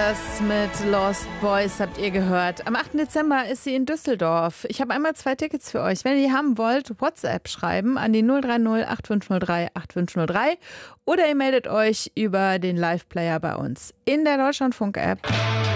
Spears mit Lost Boys habt ihr gehört. Am 8. Dezember ist sie in Düsseldorf. Ich habe einmal 2 Tickets für euch. Wenn ihr die haben wollt, WhatsApp schreiben an die 030 8503 8503 oder ihr meldet euch über den Live-Player bei uns in der Deutschlandfunk-App.